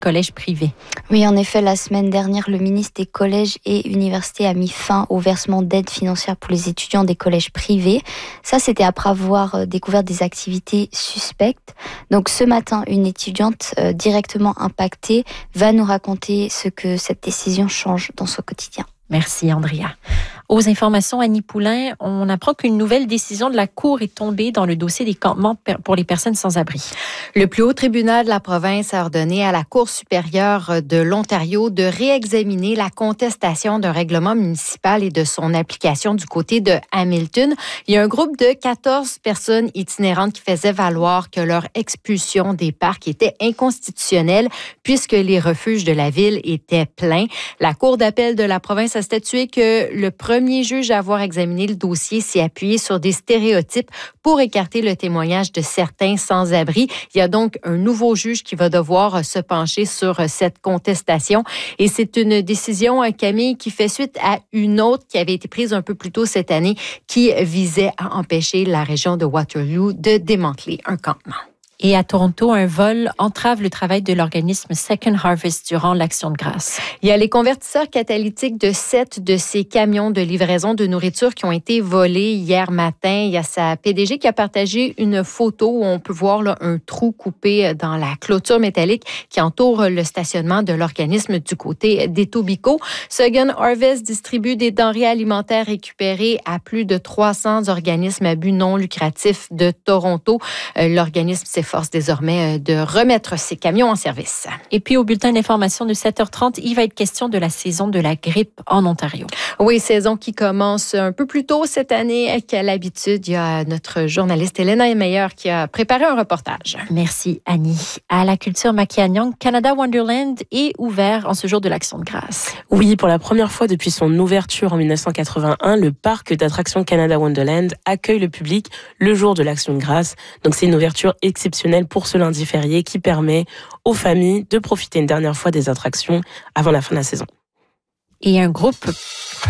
collèges privés. Oui, en effet, la semaine dernière, le ministre des collèges et universités a mis fin au versement d'aide financière pour les étudiants des collèges privés. Ça, c'était après avoir découvert des activités suspectes. Donc ce matin, une étudiante directement impactée va nous raconter ce que cette décision change dans son quotidien. Merci, Andrea. Aux informations, Annie Poulain, on apprend qu'une nouvelle décision de la Cour est tombée dans le dossier des campements pour les personnes sans abri. Le plus haut tribunal de la province a ordonné à la Cour supérieure de l'Ontario de réexaminer la contestation d'un règlement municipal et de son application du côté de Hamilton. Il y a un groupe de 14 personnes itinérantes qui faisaient valoir que leur expulsion des parcs était inconstitutionnelle puisque les refuges de la ville étaient pleins. La Cour d'appel de la province a statué que le premier juge à avoir examiné le dossier s'est appuyé sur des stéréotypes pour écarter le témoignage de certains sans-abri. Il y a donc un nouveau juge qui va devoir se pencher sur cette contestation. Et c'est une décision, Camille, qui fait suite à une autre qui avait été prise un peu plus tôt cette année qui visait à empêcher la région de Waterloo de démanteler un campement. Et à Toronto, un vol entrave le travail de l'organisme Second Harvest durant l'Action de grâce. Il y a les convertisseurs catalytiques de 7 de ces camions de livraison de nourriture qui ont été volés hier matin. Il y a sa PDG qui a partagé une photo où on peut voir là, un trou coupé dans la clôture métallique qui entoure le stationnement de l'organisme du côté d'Etobicoke. Second Harvest distribue des denrées alimentaires récupérées à plus de 300 organismes à but non lucratif de Toronto. L'organisme s'efforce désormais de remettre ces camions en service. Et puis au bulletin d'information de 7h30, il va être question de la saison de la grippe en Ontario. Oui, saison qui commence un peu plus tôt cette année qu'à l'habitude. Il y a notre journaliste Elena Meyer qui a préparé un reportage. Merci Annie. À la culture Makianyang, Canada Wonderland est ouvert en ce jour de l'Action de grâce. Oui, pour la première fois depuis son ouverture en 1981, le parc d'attractions Canada Wonderland accueille le public le jour de l'Action de grâce. Donc c'est une ouverture exceptionnelle pour ce lundi férié qui permet aux familles de profiter une dernière fois des attractions avant la fin de la saison. Et un groupe